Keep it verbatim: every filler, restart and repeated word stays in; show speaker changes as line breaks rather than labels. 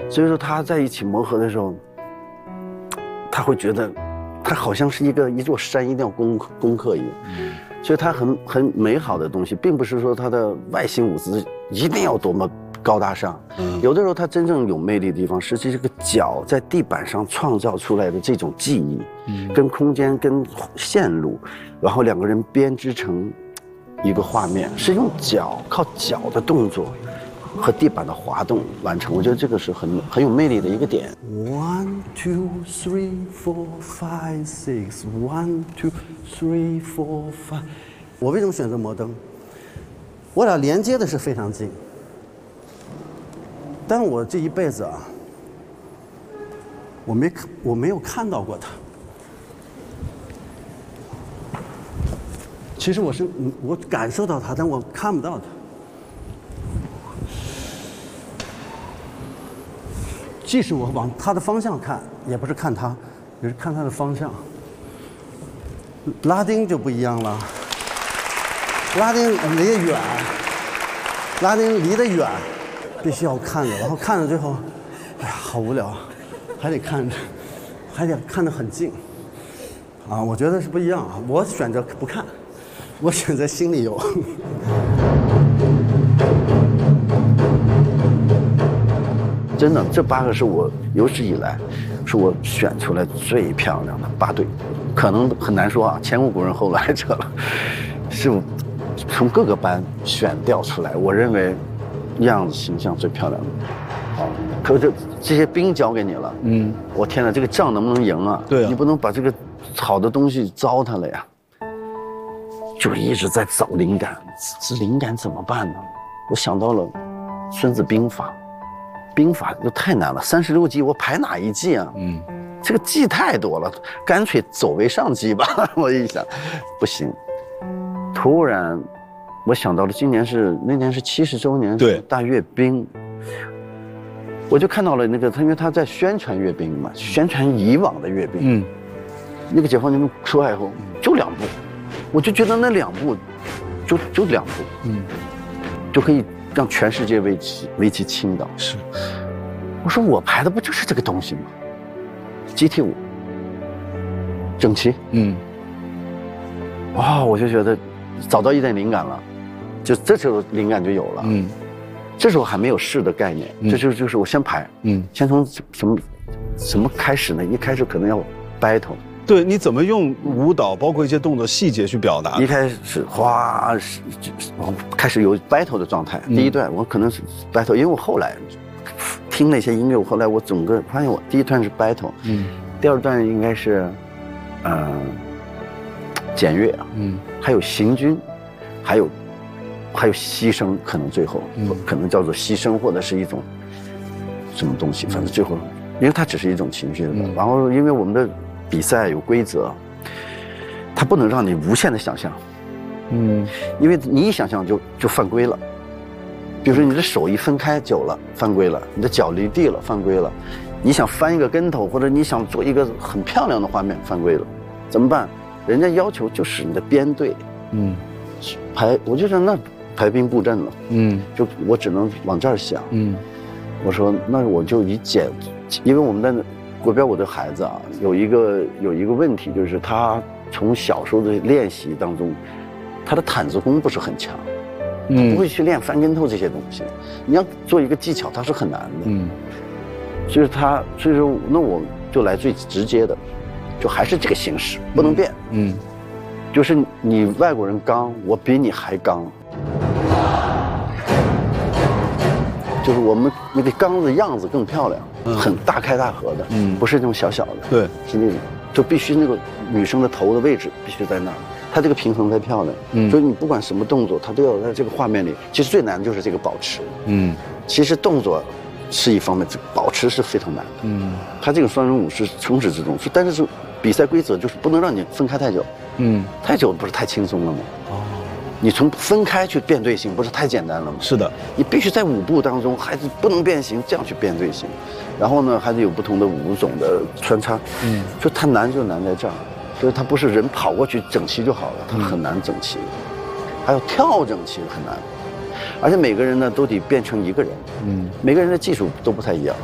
所以说他在一起磨合的时候，他会觉得，他好像是一个一座山，一定要攻攻克一样。嗯，所以他很很美好的东西，并不是说他的外形舞姿一定要多么高大上。嗯，有的时候他真正有魅力的地方是这个脚在地板上创造出来的这种记忆，嗯，跟空间跟线路，然后两个人编织成一个画面，是用脚靠脚的动作。和地板的滑动完成，我觉得这个是很很有魅力的一个点。One two three four five six one two three four five。我为什么选择摩登？我俩连接的是非常近，但我这一辈子啊，我没我没有看到过他。其实我是我感受到他，但我看不到他。即使我往他的方向看，也不是看他，也是看他的方向。拉丁就不一样了，拉丁离得远，拉丁离得远，必须要看着，然后看着最后，哎呀，好无聊，还得看着，还得看得很近。啊，我觉得是不一样啊。我选择不看，我选择心里有。真的，这八个是我有史以来，是我选出来最漂亮的八对，可能很难说啊，前无古人后无来者了，是我从各个班选调出来，我认为样子形象最漂亮的。好，可是这些兵交给你了，嗯，我天哪，这个仗能不能赢啊？对啊，你不能把这个好的东西糟蹋了呀。就一直在找灵感，这灵感怎么办呢？我想到了《孙子兵法》。兵法就太难了，三十六计我排哪一计啊？嗯，这个计太多了，干脆走为上计吧。我一想，不行。突然，我想到了今年是那年是七十周年，对，大阅兵。我就看到了那个他，因为他在宣传阅兵嘛，宣传以往的阅兵。嗯，那个解放军出来以后就两步，我就觉得那两步，就就两步，嗯，就可以。让全世界为其为其倾倒。是，我说我排的不就是这个东西吗？集体舞，整齐，嗯，哇，我就觉得找到一点灵感了，就这时候灵感就有了，嗯，这时候还没有试的概念，嗯、这就就是我先排，嗯，先从什么什么开始呢？一开始可能要 battle。
对，你怎么用舞蹈，包括一些动作细节去表达？
一开始哗，是我开始有 battle 的状态。嗯、第一段我可能是 battle， 因为我后来听了一些音乐，后来我整个发现我第一段是 battle， 嗯，第二段应该是，呃，检阅，嗯，还有行军，还有还有牺牲，可能最后、嗯、可能叫做牺牲或者是一种什么东西，反正最后，因为它只是一种情绪，嗯、然后因为我们的。比赛有规则，它不能让你无限的想象，嗯，因为你一想象就就犯规了。比如说你的手一分开久了，犯规了；你的脚离地了，犯规了；你想翻一个跟头，或者你想做一个很漂亮的画面，犯规了，怎么办？人家要求就是你的编队，嗯，排，我就说那排兵布阵了，嗯，就我只能往这儿想，嗯，我说那我就以简，因为我们的。国标舞的孩子啊，有一个有一个问题，就是他从小时候的练习当中，他的毯子功不是很强，他不会去练翻跟头这些东西。你要做一个技巧，它是很难的。嗯，所以他所以说，那我就来最直接的，就还是这个形式，不能变。嗯，就是你外国人刚，我比你还刚。就是我们那个缸的样子更漂亮，嗯、很大开大合的，嗯，不是那种小小的，对，是那种，就必须那个女生的头的位置必须在那儿，她这个平衡才漂亮，嗯，所以你不管什么动作，她都要在这个画面里。其实最难的就是这个保持，嗯，其实动作是一方面，这个保持是非常难的，嗯，她这个双人舞是从始至终，但是是比赛规则就是不能让你分开太久，嗯，太久不是太轻松了吗？哦。你从分开去变队形，不是太简单了吗？是的，你必须在舞步当中还是不能变形，这样去变队形，然后呢，还得有不同的舞种的穿插。嗯，就它难就难在这儿，所以它不是人跑过去整齐就好了，它很难整齐，还有跳整齐很难，而且每个人呢都得变成一个人。嗯，每个人的技术都不太一样，